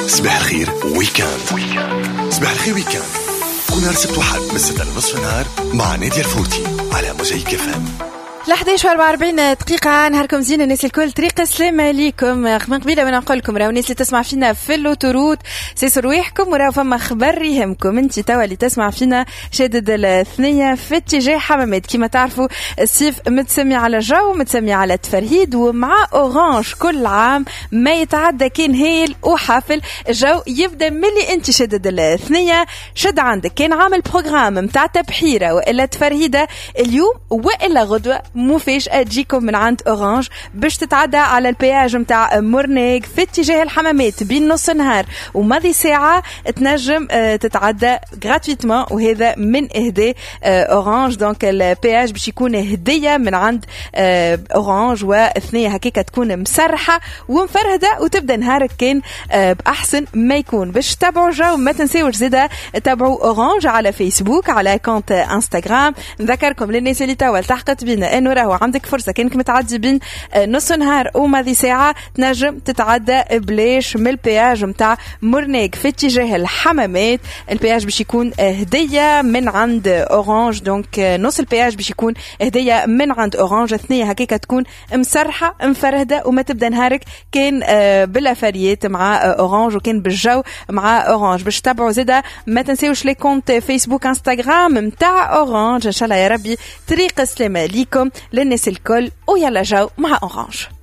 صباح الخير ويكاند. صباح الخير ويكاند كل نهار سبت وحد من 6:30 النهار مع نادية الفوتي على موزايك FM. 11:44 دقيقة. نهاركم زين الناس الكل. طريق السلام عليكم. من قبيلة ما نقول لكم راهو الناس اللي تسمع فينا في اللوتوروت سيسوا رواحكم وراهو فما خبر يهمكم. انت توا اللي تسمع فينا شادد الثنية في اتجاه حمامات. كما تعرفوا الصيف متسمي على الجو، متسمي على التفرهيد، ومع اورانج كل عام ما يتعدى كان هايل وحافل. الجو يبدا ملي انت شادد الثنية شد عندك كان عامل بروغرام متاع تبحيرة والا تفرهيدة اليوم والا غدوة مفاجأة تجيكم من عند أورانج باش تتعدى على البياج متاع مورنيغ في اتجاه الحمامات بين نص نهار وماضي ساعة تنجم تتعدى gratuitement، وهذا من إهداء أورانج. دونك البياج باش يكون هدية من عند أورانج، والثنية هكيكا تكون مسرحة ومفرهدة وتبدأ نهارك كان بأحسن ما يكون. باش تتابعوا الجو ما تنسيوش زيدا تابعوا أورانج على فيسبوك على كونت انستغرام. نذكركم للناس اللي توا التحقت بينا انه راهو عندك فرصه كانك متعدي بين نص نهار وماضي ساعه تنجم تتعدى بلاش من البياج متاع مورنيغ في اتجاه الحمامات. البياج باش يكون هديه من عند اورانج، دونك نص البياج باش يكون هديه من عند اورانج. الثنيه هكاكا تكون مسرحه مفرهده وما تبدا نهارك كان بالافاريات مع اورانج وكان بالجو مع اورانج. باش تتابعوا زيدا ما تنسيوش لي كونت فيسبوك انستغرام متاع اورانج. ان شاء الله يا ربي طريق السلامه ليكم للناس الكل، ويلا جو مع أورانج.